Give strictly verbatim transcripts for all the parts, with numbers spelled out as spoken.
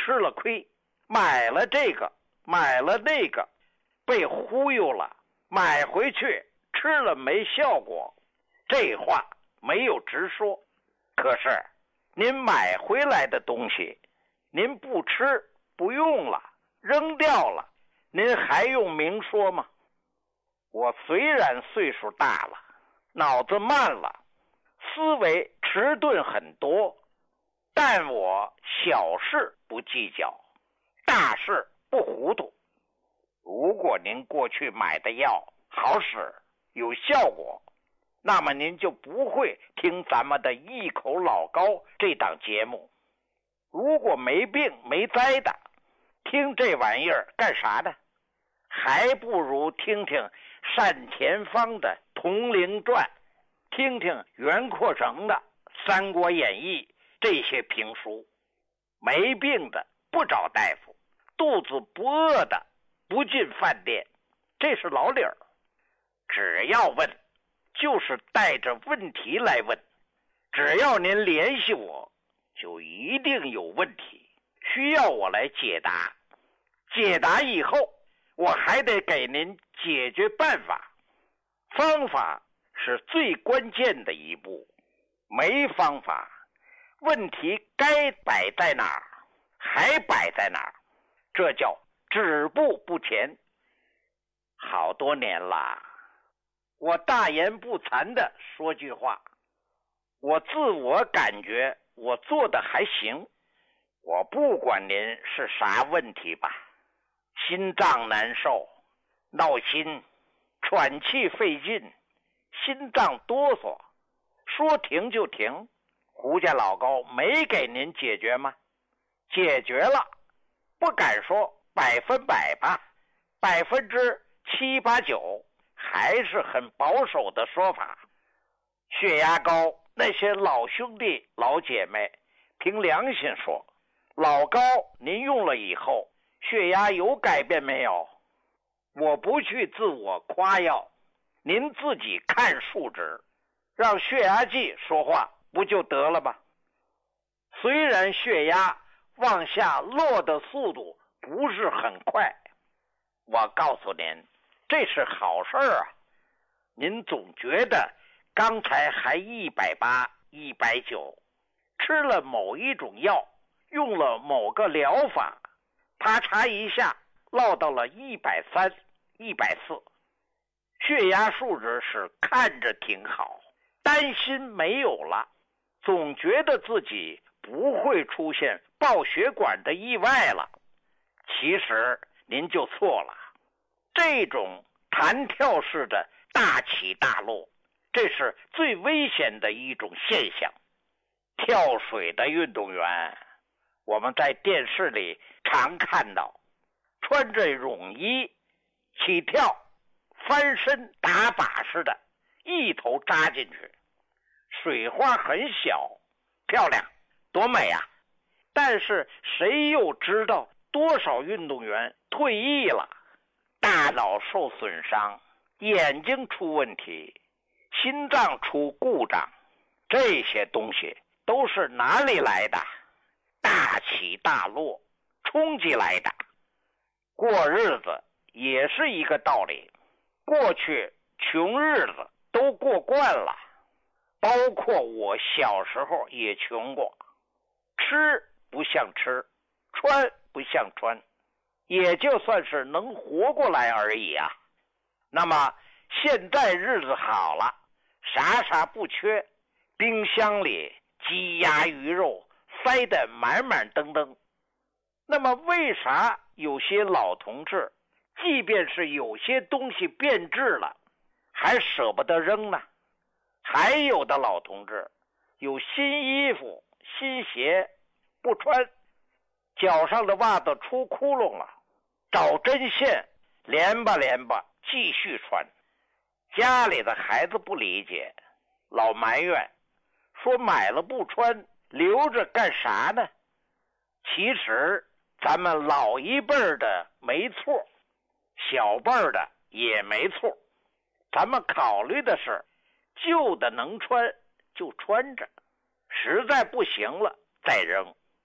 吃了亏，买了这个买了那个，被忽悠了，买回去吃了没效果，这话没有直说。可是您买回来的东西，您不吃不用了，扔掉了，您还用明说吗？我虽然岁数大了，脑子慢了，思维迟钝很多，但我小事不计较，大事不糊涂。如果您过去买的药好使有效果，那么您就不会听咱们的一口老高这档节目。如果没病没灾的，听这玩意儿干啥呢？还不如听听单田芳的《铜陵传》，听听袁阔成的《三国演义》这些评书。没病的不找大夫，肚子不饿的不进饭店，这是老理儿。只要问，就是带着问题来问，只要您联系我，就一定有问题，需要我来解答。解答以后，我还得给您解决办法。方法是最关键的一步，没方法，问题该摆在哪儿还摆在哪儿，这叫止步不前。好多年了，我大言不惭地说句话，我自我感觉我做的还行。我不管您是啥问题吧，心脏难受，闹心，喘气费劲，心脏哆嗦，说停就停，胡家老高没给您解决吗？解决了，不敢说百分百吧，百分之七八九还是很保守的说法。血压高，那些老兄弟老姐妹凭良心说，老高您用了以后血压有改变没有？我不去自我夸耀，您自己看数值，让血压计说话不就得了吗？虽然血压往下落的速度不是很快，我告诉您，这是好事啊。您总觉得刚才还一百八、一百九，吃了某一种药，用了某个疗法，啪嚓一下落到了一百三、一百四，血压数值是看着挺好，担心没有了，总觉得自己不会出现爆血管的意外了。其实您就错了，这种弹跳式的大起大落，这是最危险的一种现象。跳水的运动员，我们在电视里常看到，穿着泳衣起跳，翻身打靶似的，一头扎进去，水花很小，漂亮，多美啊！但是谁又知道多少运动员退役了，大脑受损伤，眼睛出问题，心脏出故障，这些东西都是哪里来的？大起大落，冲击来的。过日子也是一个道理，过去穷日子都过惯了，包括我小时候也穷过，吃不像吃，穿不像穿，也就算是能活过来而已啊。那么现在日子好了，啥啥不缺，冰箱里鸡鸭鱼肉塞得满满登登。那么为啥有些老同志，即便是有些东西变质了，还舍不得扔呢？还有的老同志有新衣服新鞋不穿，脚上的袜子出窟窿了，找针线连吧连吧继续穿。家里的孩子不理解，老埋怨说买了不穿，留着干啥呢？其实咱们老一辈的没错，小辈的也没错，咱们考虑的是旧的能穿就穿着，实在不行了再扔。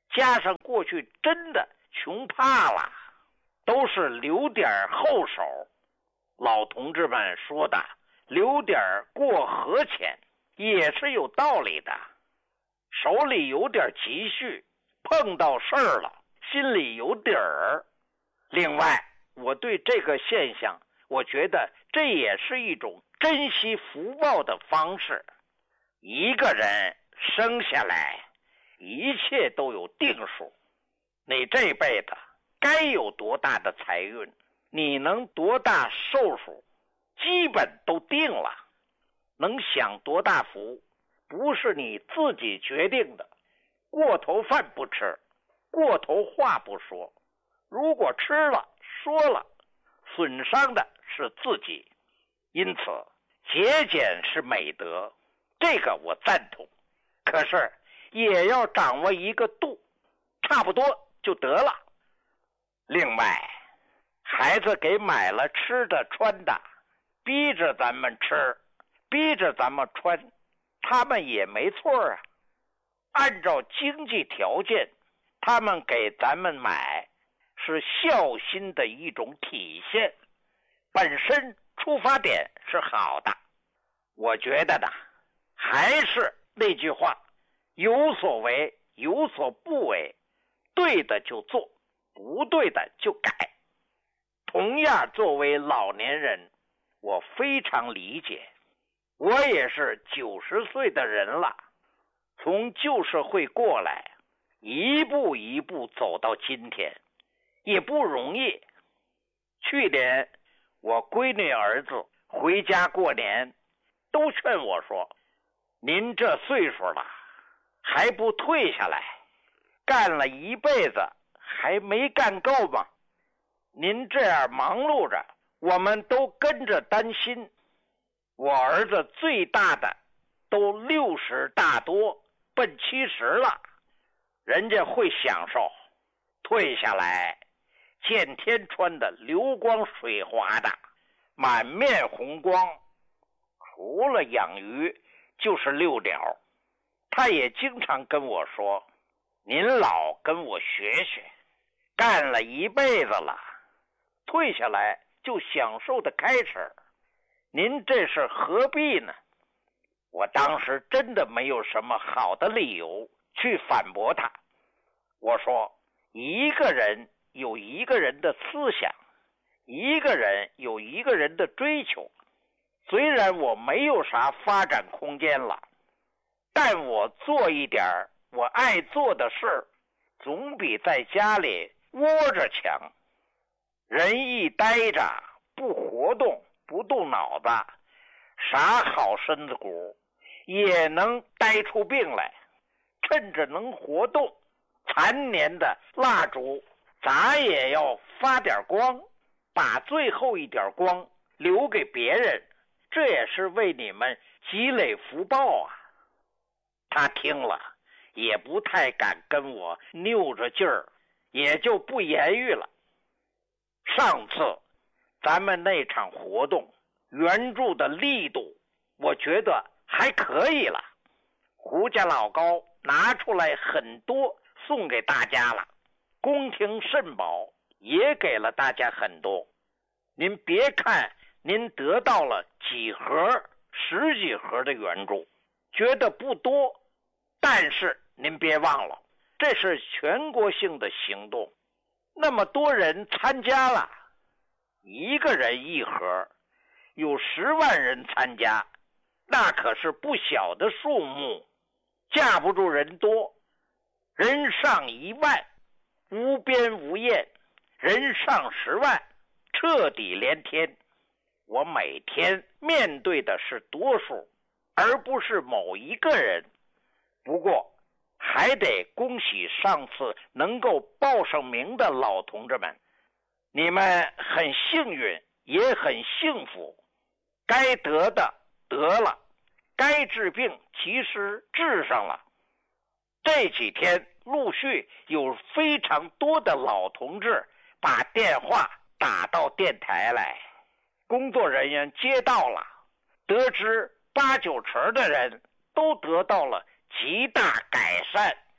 加上过去真的穷怕了，都是留点后手。老同志们说的留点过河钱也是有道理的，手里有点积蓄，碰到事儿了心里有底儿。另外，我对这个现象，我觉得这也是一种珍惜福报的方式。一个人生下来一切都有定数，你这辈子该有多大的财运，你能多大寿数，基本都定了。能享多大福，不是你自己决定的。过头饭不吃，过头话不说，如果吃了说了，损伤的是自己。因此节俭是美德，这个我赞同，可是也要掌握一个度，差不多就得了。另外，孩子给买了吃的穿的，逼着咱们吃，逼着咱们穿，他们也没错啊。按照经济条件，他们给咱们买是孝心的一种体现，本身出发点是好的。我觉得呢，还是那句话，有所为有所不为，对的就做，不对的就改。同样作为老年人，我非常理解，我也是九十岁的人了，从旧社会过来，一步一步走到今天，也不容易。去年我闺女儿子回家过年，都劝我说，您这岁数了还不退下来，干了一辈子还没干够吗？您这样忙碌着，我们都跟着担心。我儿子最大的都六十大多，奔七十了，人家会享受，退下来见天穿的流光水滑的，满面红光，除了养鱼就是遛鸟。他也经常跟我说，您老跟我学学，干了一辈子了，退下来就享受的开始，您这是何必呢？我当时真的没有什么好的理由去反驳他。我说，一个人有一个人的思想，一个人有一个人的追求。虽然我没有啥发展空间了，但我做一点我爱做的事，总比在家里窝着强。人一待着不活动不动脑子，啥好身子骨也能待出病来。趁着能活动，残年的蜡烛咱也要发点光，把最后一点光留给别人，这也是为你们积累福报啊。他听了也不太敢跟我拗着劲儿，也就不言语了。上次咱们那场活动援助的力度，我觉得还可以了。胡家老高拿出来很多送给大家了，宫廷肾宝也给了大家很多。您别看您得到了几盒十几盒的援助，觉得不多，但是您别忘了，这是全国性的行动，那么多人参加了，一个人一盒，有十万人参加，那可是不小的数目，架不住人多。人上一万，无边无厌，人上十万，彻底连天。我每天面对的是多数，而不是某一个人。不过还得恭喜上次能够报上名的老同志们，你们很幸运也很幸福，该得的得了，该治病其实治上了。这几天陆续有非常多的老同志把电话打到电台来，工作人员接到了，得知八九成的人都得到了极大改善，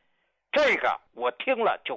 这个我听了就